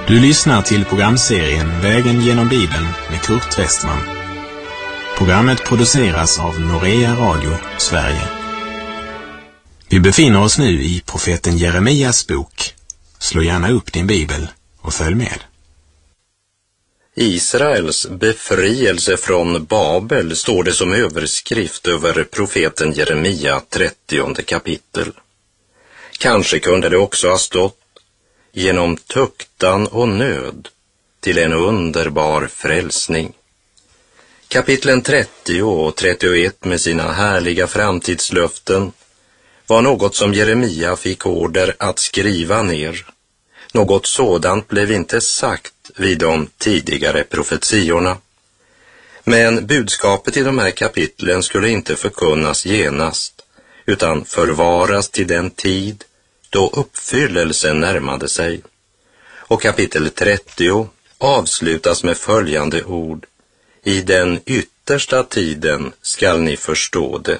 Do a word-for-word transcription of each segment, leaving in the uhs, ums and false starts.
Du lyssnar till programserien Vägen genom Bibeln med Kurt Westman. Programmet produceras av Norea Radio, Sverige. Vi befinner oss nu i profeten Jeremias bok. Slå gärna upp din bibel och följ med. Israels befrielse från Babel står det som överskrift över profeten Jeremia trettionde kapitel. Kanske kunde det också ha stått genom tuktan och nöd till en underbar frälsning. Kapitlen trettio och trettioett med sina härliga framtidslöften var något som Jeremia fick order att skriva ner. Något sådant blev inte sagt vid de tidigare profetiorna. Men budskapet i de här kapitlen skulle inte förkunnas genast, utan förvaras till den tid då uppfyllelsen närmade sig. Och kapitel trettio avslutas med följande ord: I den yttersta tiden skall ni förstå det.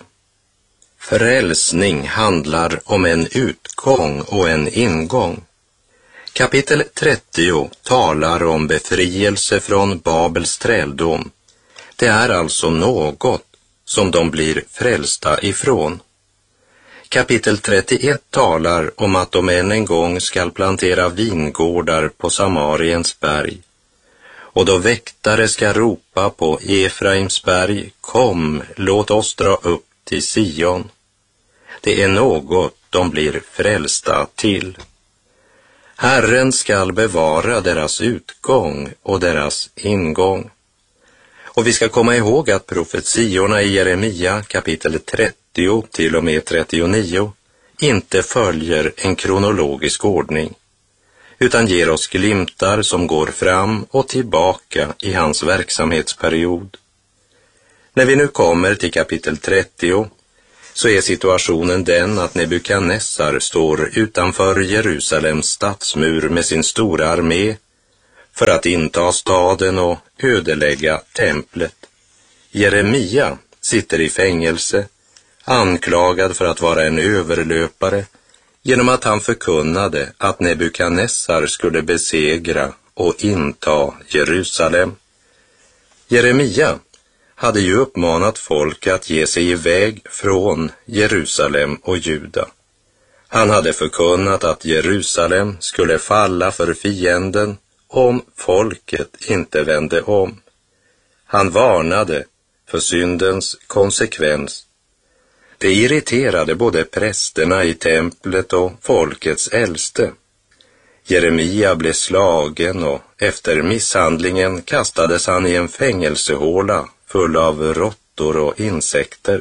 Frälsning handlar om en utgång och en ingång. Kapitel trettio talar om befrielse från Babels träldom. Det är alltså något som de blir frälsta ifrån. Kapitel trettioett talar om att de än en gång skall plantera vingårdar på Samariens berg. Och då väktare ska ropa på Efraims berg: kom, låt oss dra upp till Sion. Det är något de blir frälsta till. Herren skall bevara deras utgång och deras ingång. Och vi ska komma ihåg att profetiorna i Jeremia kapitel trettio till och med trettionio inte följer en kronologisk ordning, utan ger oss glimtar som går fram och tillbaka i hans verksamhetsperiod. När vi nu kommer till kapitel trettio så är situationen den att Nebukadnessar står utanför Jerusalems stadsmur med sin stora armé för att inta staden och ödelägga templet. Jeremia sitter i fängelse, anklagad för att vara en överlöpare, genom att han förkunnade att Nebukadnessar skulle besegra och inta Jerusalem. Jeremia hade ju uppmanat folk att ge sig iväg från Jerusalem och Juda. Han hade förkunnat att Jerusalem skulle falla för fienden om folket inte vände om. Han varnade för syndens konsekvens. Det irriterade både prästerna i templet och folkets äldste. Jeremia blev slagen och efter misshandlingen kastades han i en fängelsehåla full av råttor och insekter.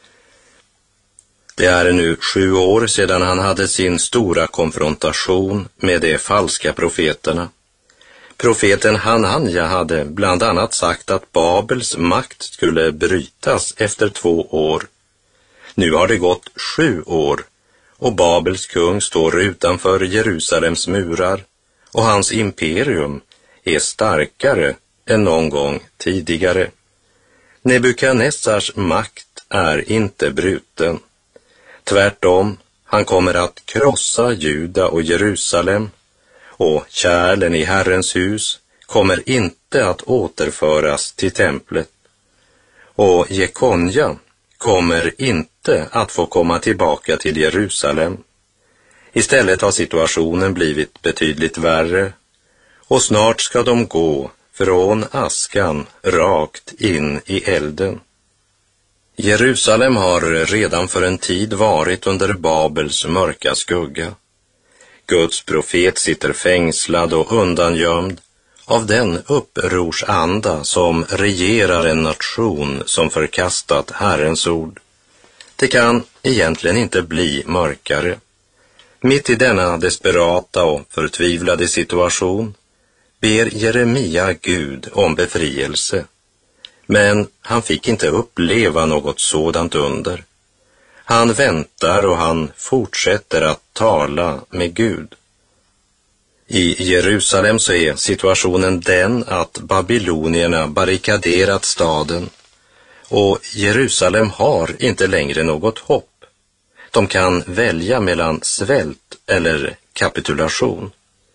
Det är nu sju år sedan han hade sin stora konfrontation med de falska profeterna. Profeten Hananja hade bland annat sagt att Babels makt skulle brytas efter två år. Nu har det gått sju år och Babels kung står utanför Jerusalems murar och hans imperium är starkare än någon gång tidigare. Nebukadnessars makt är inte bruten. Tvärtom, han kommer att krossa Juda och Jerusalem, och kärlen i Herrens hus kommer inte att återföras till templet. Och Jekonja kommer inte att få komma tillbaka till Jerusalem. Istället har situationen blivit betydligt värre, och snart ska de gå från askan rakt in i elden. Jerusalem har redan för en tid varit under Babels mörka skugga. Guds profet sitter fängslad och undangömd av den upprorsanda som regerar en nation som förkastat Herrens ord. Det kan egentligen inte bli mörkare. Mitt i denna desperata och förtvivlade situation ber Jeremia Gud om befrielse. Men han fick inte uppleva något sådant under. Han väntar och han fortsätter att tala med Gud. I Jerusalem så är situationen den att babylonierna barrikaderat staden, och Jerusalem har inte längre något hopp. De kan välja mellan svält eller kapitulation.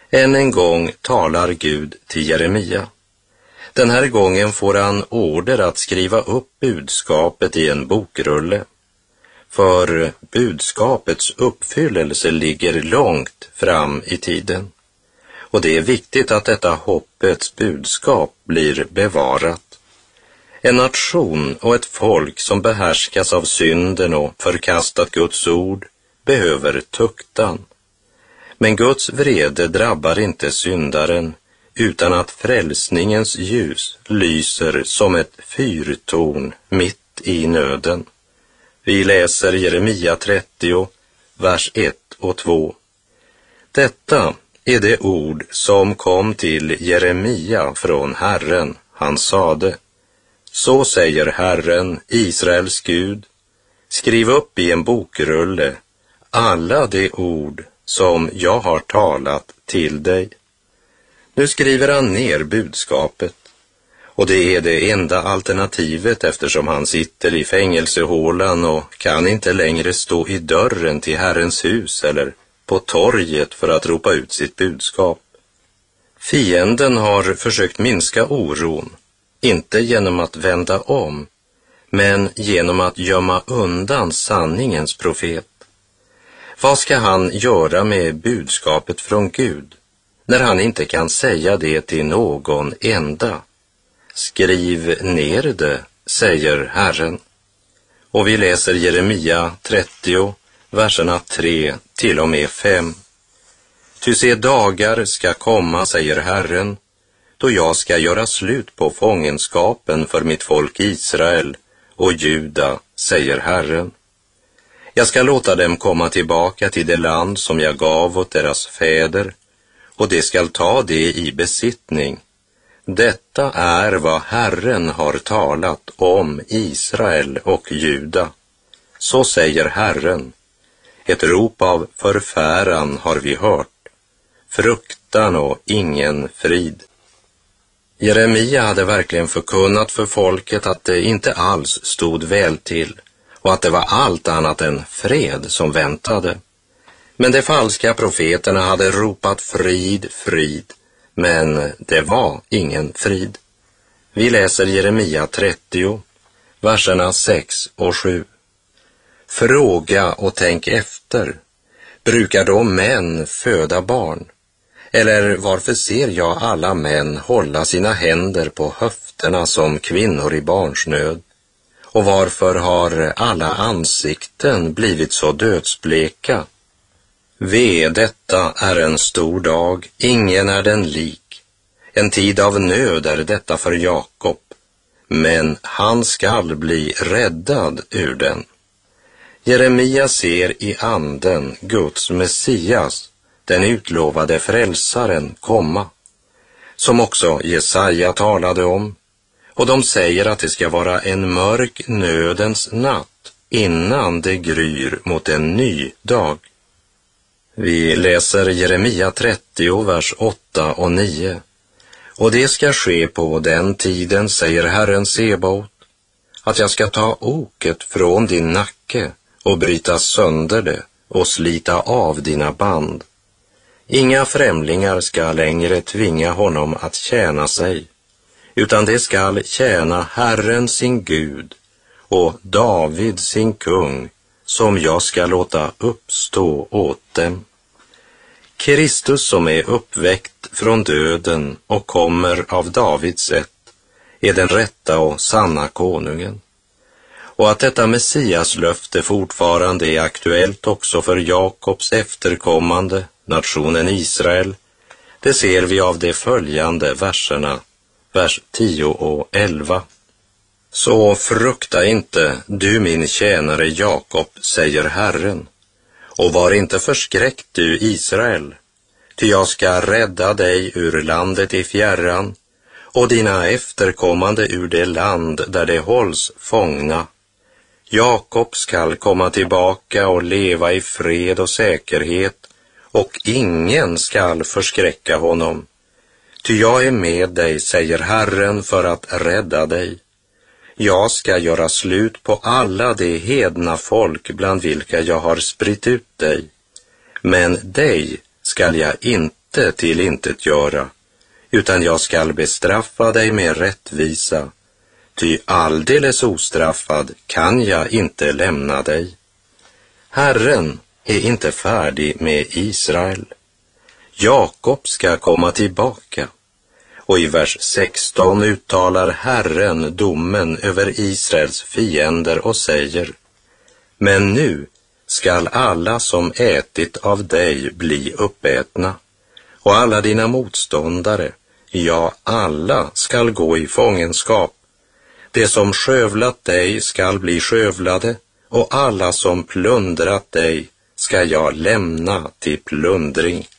Än en gång talar Gud till Jeremia. Den här gången får han order att skriva upp budskapet i en bokrulle. För budskapets uppfyllelse ligger långt fram i tiden. Och det är viktigt att detta hoppets budskap blir bevarat. En nation och ett folk som behärskas av synden och förkastat Guds ord behöver tuktan. Men Guds vrede drabbar inte syndaren utan att frälsningens ljus lyser som ett fyrtorn mitt i nöden. Vi läser Jeremia trettio, vers ett och två. Detta är det ord som kom till Jeremia från Herren. Han sade: Så säger Herren, Israels Gud, skriv upp i en bokrulle alla de ord som jag har talat till dig. Nu skriver han ner budskapet, och det är det enda alternativet eftersom han sitter i fängelsehålan och kan inte längre stå i dörren till Herrens hus eller på torget för att ropa ut sitt budskap. Fienden har försökt minska oron, inte genom att vända om, men genom att gömma undan sanningens profet. Vad ska han göra med budskapet från Gud när han inte kan säga det till någon enda? Skriv ner det, säger Herren. Och vi läser Jeremia trettio, verserna tre till och med fem. Ty se, dagar ska komma, säger Herren, då jag ska göra slut på fångenskapen för mitt folk Israel och Juda, säger Herren. Jag ska låta dem komma tillbaka till det land som jag gav åt deras fäder, och de skall ta det i besittning. Detta är vad Herren har talat om Israel och Juda. Så säger Herren. Ett rop av förfäran har vi hört, fruktan och ingen frid. Jeremia hade verkligen förkunnat för folket att det inte alls stod väl till och att det var allt annat än fred som väntade. Men de falska profeterna hade ropat frid, frid, men det var ingen frid. Vi läser Jeremia trettio, verserna sex och sju. Fråga och tänk efter. Brukar då män föda barn? Eller varför ser jag alla män hålla sina händer på höfterna som kvinnor i barnsnöd? Och varför har alla ansikten blivit så dödsbleka? Ve, detta är en stor dag, ingen är den lik. En tid av nöd är detta för Jakob, men han skall bli räddad ur den. Jeremia ser i anden Guds Messias, den utlovade frälsaren, komma, som också Jesaja talade om, och de säger att det ska vara en mörk nödens natt innan det gryr mot en ny dag. Vi läser Jeremia trettio, vers åtta och nio. Och det ska ske på den tiden, säger Herren Sebaot, att jag ska ta oket från din nacke och bryta sönder det och slita av dina band. Inga främlingar ska längre tvinga honom att tjäna sig, utan det skall tjäna Herren sin Gud och David sin kung, som jag ska låta uppstå åt dem. Kristus, som är uppväckt från döden och kommer av Davids ett, är den rätta och sanna konungen. Och att detta Messiaslöfte fortfarande är aktuellt också för Jakobs efterkommande, nationen Israel, det ser vi av de följande verserna, vers tio och elva. Så frukta inte, du min tjänare Jakob, säger Herren, och var inte förskräckt, du Israel, ty jag ska rädda dig ur landet i fjärran och dina efterkommande ur det land där de hålls fångna. Jakob skall komma tillbaka och leva i fred och säkerhet, och ingen skall förskräcka honom. Ty jag är med dig, säger Herren, för att rädda dig. Jag ska göra slut på alla de hedna folk bland vilka jag har spritt ut dig, men dig skall jag inte inte tillintetgöra, utan jag skall bestraffa dig med rättvisa, ty alldeles ostraffad kan jag inte lämna dig. Herren är inte färdig med Israel. Jakob ska komma tillbaka. Och i vers sexton uttalar Herren domen över Israels fiender och säger: Men nu skall alla som ätit av dig bli uppätna, och alla dina motståndare, ja, alla skall gå i fångenskap. Det som skövlat dig skall bli skövlade, och alla som plundrat dig ska jag lämna till plundring.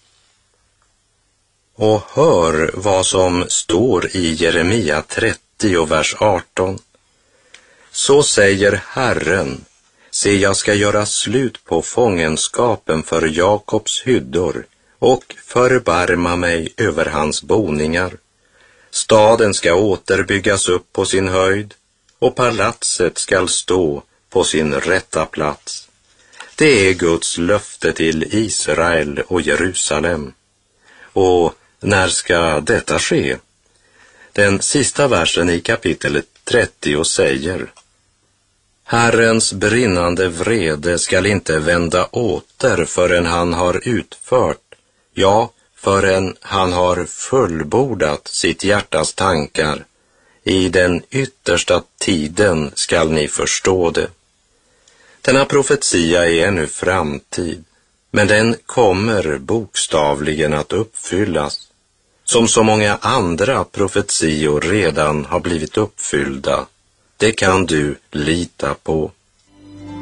Och hör vad som står i Jeremia trettio, vers arton. Så säger Herren: Se, jag ska göra slut på fångenskapen för Jakobs hyddor och förbarma mig över hans boningar. Staden ska återbyggas upp på sin höjd, och palatset skall stå på sin rätta plats. Det är Guds löfte till Israel och Jerusalem. Och när ska detta ske? Den sista versen i kapitel trettio säger: Herrens brinnande vrede skall inte vända åter förrän han har utfört, ja, förrän han har fullbordat sitt hjärtas tankar. I den yttersta tiden skall ni förstå det. Denna profetia är ännu framtid, men den kommer bokstavligen att uppfyllas, som så många andra profetior redan har blivit uppfyllda. Det kan du lita på.